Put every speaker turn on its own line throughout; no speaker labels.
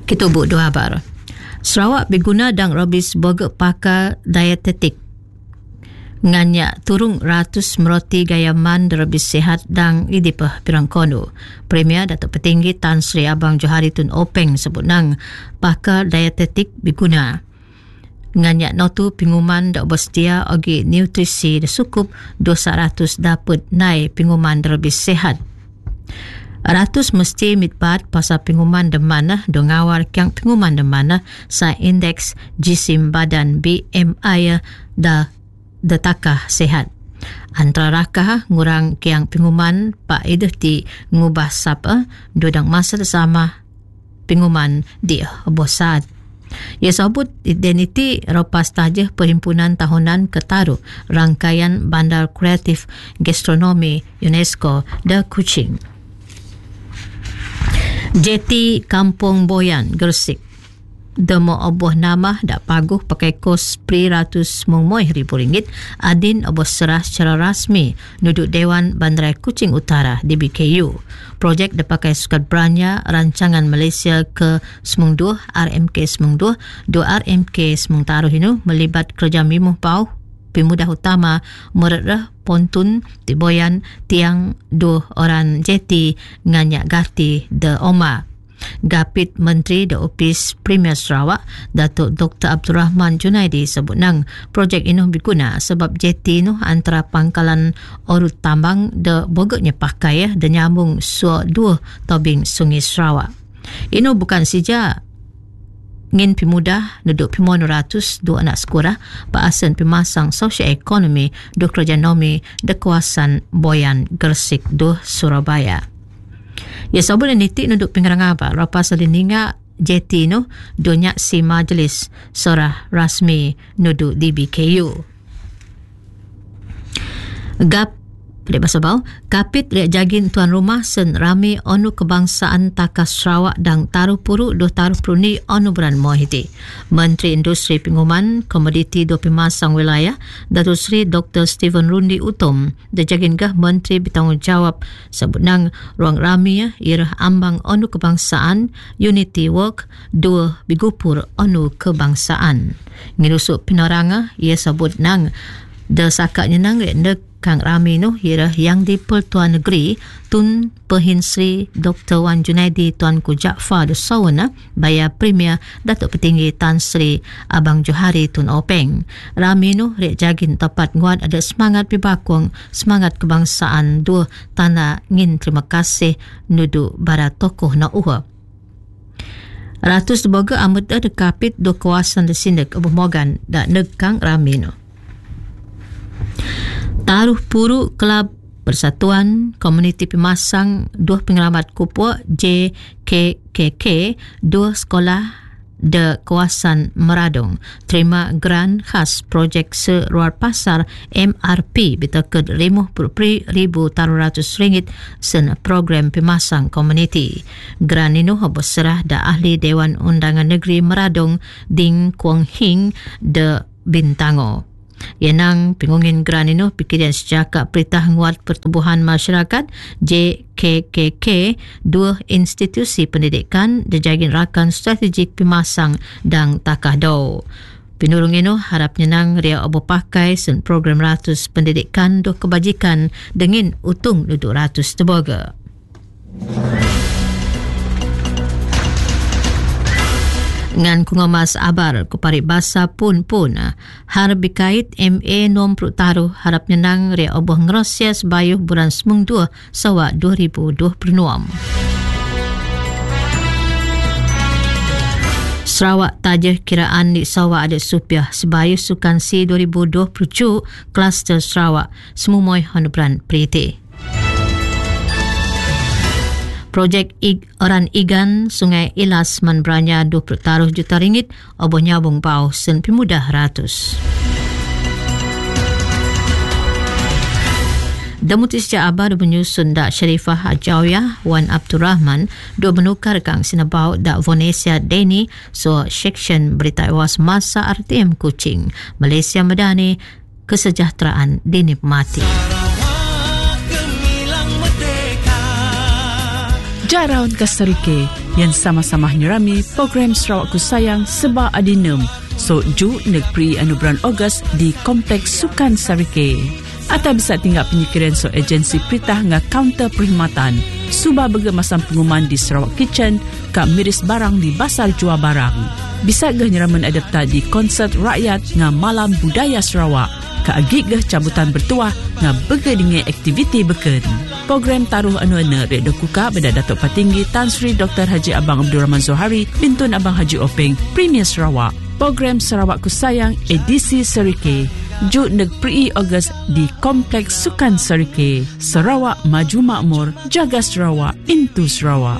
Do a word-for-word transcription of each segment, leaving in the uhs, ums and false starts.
Kita buat dua kabar. Sarawak berguna dan robis boga pakar dietetik. Nganyak turung ratus meroti gaya man lebih sihat dan idipah pirang kono. Premier Datuk Petinggi Tan Sri Abang Johari Tun Openg sebut nang pakar dietetik berguna. Nganyak notu pinguman dak bersedia ogi nutrisi dah cukup dua ratus dapat naik pinguman lebih sihat. Ratus mesti mitbat pasal pinguman demana do ngawal kiang pinguman demana sa indeks jisim badan B M I da detakah sehat. Antara rakah ngurang kiang pinguman pak ideh ti ngubah sapa dodang masa sama pinguman di bosat. Ia sebut identiti ropas tajah Perhimpunan Tahunan Ketaru Rangkaian Bandar Kreatif Gastronomi UNESCO da Kuching. Jeti Kampung Boyan Gresik demo oboh nama dak paguh pakai kos pri ratus mungmoy ribu ringgit adin oboh serah secara rasmi nuduk Dewan Bandarai Kuching Utara D B K U. Projek dak pakai sukat beranya rancangan Malaysia ke semung dua R M K semung dua dua R M K semung taruh ini melibat kerja mimuh pau pemudah utama mererah pontun di boyan tiang dua orang jeti nganyak garti de Oma. Gapit Menteri The Opis Premier Sarawak Datuk Doktor Abdul Rahman Junaidi sebut nang projek ini berguna sebab jeti ini antara pangkalan urut tambang de bogotnya pakai ya dan nyambung suak dua tobing sungai Sarawak. Ini bukan saja ngin pimudah duduk pimono ratus dua anak sekolah paasan pemasang sosial ekonomi do kerja nomi de kawasan Boyan Gresik do Surabaya. Ya sabun nitik nuduk pingrang apa rapas alininga jeti no donyak si majlis sorah rasmi nuduk D B K U. Gap Pada bahasa bau, kapit riak jagin tuan rumah sen rami onu kebangsaan takas Sarawak dan taruh puru do taruh peruni onu beran mohiti. Menteri Industri Penguman Komoditi do Pemasang Wilayah Datuk Seri Doktor Stephen Rundi Utom da jagin gah Menteri bertanggungjawab sebut nang ruang rami ya irah ambang onu kebangsaan Unity Work dua bigupur onu kebangsaan. Ngirusuk peneranga ia sebut nang da sakaknya nang rek Kang Rami noh hirah yang di Pertuan Negeri Tun Perhin Sri Doktor Wan Junaidi Tuanku Jaafar de Sawana Baya Premier Datuk Petinggi Tan Sri Abang Johari Tun Openg. Rami noh rek jagin tepat nguat ada semangat pibakung semangat kebangsaan dua tanah ngin terima kasih nudu barat tokoh na uha. Ratus boga amut ada kapit do kawasan de sindak Abu Morgan dak neg Kang Rami noh. Taruh Puru Kelab Persatuan Komuniti Pemasang dua pengalamat kupua J K K K dua sekolah de kawasan Meradong terima grant khas projek seruar pasar M R P bertekad lima puluh ribu taruh ratus ringgit sen program pemasang komuniti. Grant ini berserah da ahli Dewan Undangan Negeri Meradong Ding Kuang Hing de Bintango. Yenang pengungin grant ini pikiran sejak Perintah Nguat Pertubuhan Masyarakat J K K K dua institusi pendidikan dijagin rakan strategik pemasang dan takahdo. Penurung ini harap nyenang ria obo pakai sen program ratus pendidikan do kebajikan dengan utung duduk ratus teboga. Ngan kungamas abar kupari basa pun pun har bikait M A nom prutaruh harap nyenang ria oboh ngerosya sebayuh bulan semung dua sawa dua ribu dua puluh enam. Sarawak tajah kiraan di Sarawak ada supiah sebayuh sukan si dua ribu dua puluh tujuh kluster Sarawak semumoy honobran priti. Projek I- Oran Igan Sungai Ilas manbranya dua puluh taruh juta ringgit oboh nyabung pau sen pemudah ratus. Damuti sejak abar menyusun dak Sharifah Hajawiyah Wan Abdul Rahman dua menukar kang sinabau dak Vonesia Deni so section berita ewas masa R T M Kuching Malaysia Madani kesejahteraan dinikmati.
Jaraun Kasarike yang sama-sama nyerami program Sarawak Ku Sayang Seba Adinem. So, ju negeri anu bulan Ogos di Kompleks Sukan Sarike. Atau bisa tinggal penyikiran so agensi peritah nga kaunter perkhidmatan. Suba bega masang pengumuman di Sarawak Kitchen, kak miris barang di Basar Jual Barang. Bisa geh nyeraman adapta di konsert rakyat nga Malam Budaya Sarawak. Kak agik geh cabutan bertuah nga bega dengan aktiviti beken. Program taruh anu-anu Rek Dokuka pada Datuk Patinggi Tan Sri Doktor Haji Abang Abdul Rahman Zohari, Bintun Abang Haji Openg, Premier Sarawak. Program Sarawak Ku Sayang edisi Sarike. Ju negeri Ogos di Kompleks Sukan Sarike. Sarawak maju makmur, jaga Sarawak, into Sarawak.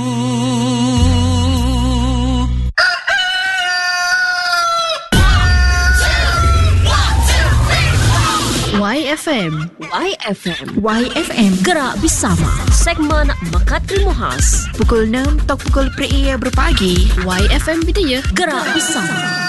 Y F M
Y F M
Y F M
Gerak Bersama segmen Mekat Terima Khas
pukul enam tok pukul peri berpagi. Y F M Bidaya
Gerak Bersama.